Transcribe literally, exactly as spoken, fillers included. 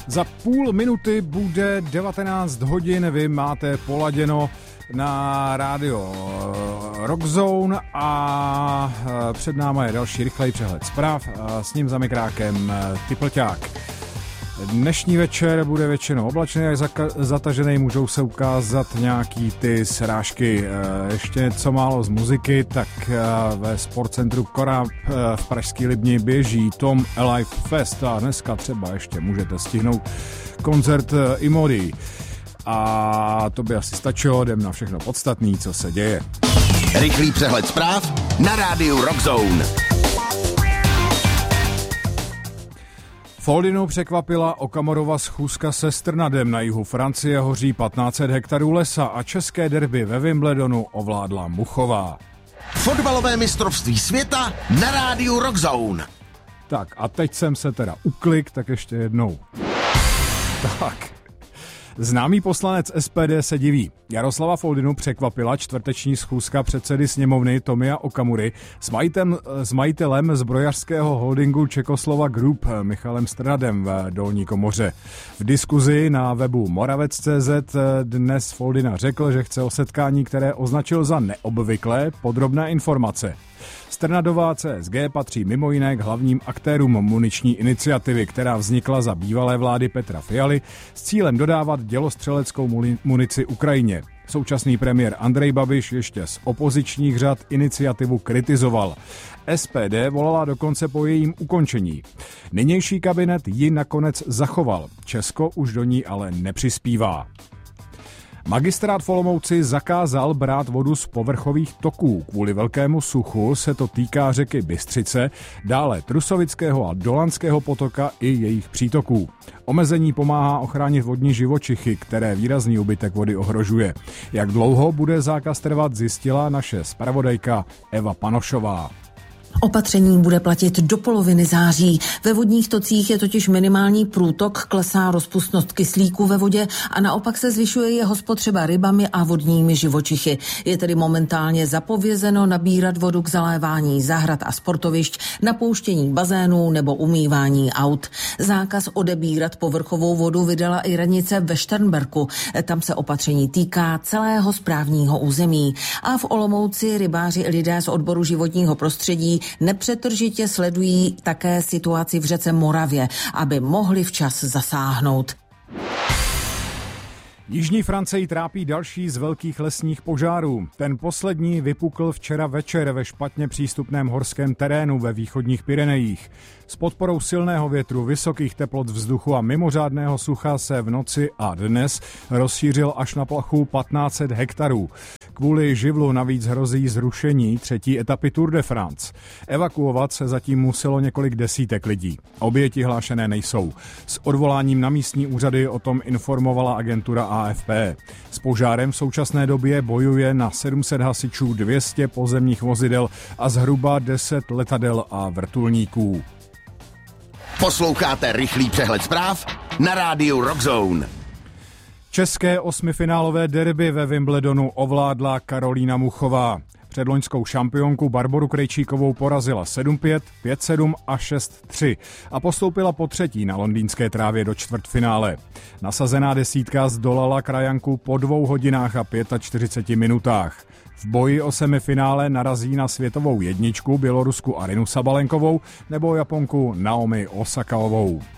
Za půl minuty bude devatenáct hodin, vy máte poladěno na rádio Rockzone a před náma je další rychlej přehled zpráv, s ním za mikrákem Typlťák. Dnešní večer bude většinou oblačný a zatažený, můžou se ukázat nějaký ty srážky. Ještě něco málo z muziky, tak ve sportcentru Korab v pražský Libni běží Tom Alive Fest a dneska třeba ještě můžete stihnout koncert Imody. A to by asi stačilo, jdem na všechno podstatný, co se děje. Rychlý přehled zpráv na rádiu Rockzone. Foldinu překvapila Okamurova schůzka se Strnadem. Na jihu Francie hoří patnáct set hektarů lesa a české derby ve Wimbledonu ovládla Muchová. Fotbalové mistrovství světa na rádiu Rockzone. Tak a teď jsem se teda uklik, tak ještě jednou. Tak. Známý poslanec S P D se diví. Jaroslava Foldinu překvapila čtvrteční schůzka předsedy sněmovny Tomia Okamury s, majitem, s majitelem zbrojařského holdingu Čekoslova Group Michalem Strnadem v Dolní komoře. V diskuzi na webu Moravec tečka cé zet dnes Foldina řekl, že chce o setkání, které označil za neobvyklé, podrobné informace. Strnadová C S G patří mimo jiné k hlavním aktérům muniční iniciativy, která vznikla za bývalé vlády Petra Fialy s cílem dodávat dělostřeleckou munici Ukrajině. Současný premiér Andrej Babiš ještě z opozičních řad iniciativu kritizoval. S P D volala dokonce po jejím ukončení. Nynější kabinet ji nakonec zachoval. Česko už do ní ale nepřispívá. Magistrát v Olomouci zakázal brát vodu z povrchových toků. Kvůli velkému suchu se to týká řeky Bystřice, dále Trusovického a Dolanského potoka i jejich přítoků. Omezení pomáhá ochránit vodní živočichy, které výrazný úbytek vody ohrožuje. Jak dlouho bude zákaz trvat, zjistila naše zpravodajka Eva Panošová. Opatření bude platit do poloviny září. Ve vodních tocích je totiž minimální průtok, klesá rozpustnost kyslíku ve vodě a naopak se zvyšuje jeho spotřeba rybami a vodními živočichy. Je tedy momentálně zapovězeno nabírat vodu k zalévání zahrad a sportovišť, napouštění bazénů nebo umývání aut. Zákaz odebírat povrchovou vodu vydala i radnice ve Šternberku. Tam se opatření týká celého správního území. A v Olomouci rybáři i lidé z odboru životního prostředí nepřetržitě sledují také situaci v řece Moravě, aby mohli včas zasáhnout. Jižní Francii trápí další z velkých lesních požárů. Ten poslední vypukl včera večer ve špatně přístupném horském terénu ve východních Pyrenejích. S podporou silného větru, vysokých teplot vzduchu a mimořádného sucha se v noci a dnes rozšířil až na plochu patnáct set hektarů. Kvůli živlu navíc hrozí zrušení třetí etapy Tour de France. Evakuovat se zatím muselo několik desítek lidí. Oběti hlášené nejsou. S odvoláním na místní úřady o tom informovala agentura A F P. S požárem v současné době bojuje na sedm set hasičů, dvě stě pozemních vozidel a zhruba deset letadel a vrtulníků. Posloucháte rychlý přehled zpráv na rádiu Rockzone. České osmifinálové derby ve Wimbledonu ovládla Karolína Muchová. Předloňskou šampionku Barboru Krejčíkovou porazila sedm pět, pět sedm a šest tři a postoupila po třetí na londýnské trávě do čtvrtfinále. Nasazená desítka zdolala krajanku po dvou hodinách a čtyřiceti pěti minutách. V boji o semifinále narazí na světovou jedničku Bělorusku Arinu Sabalenkovou nebo Japonku Naomi Osakaovou.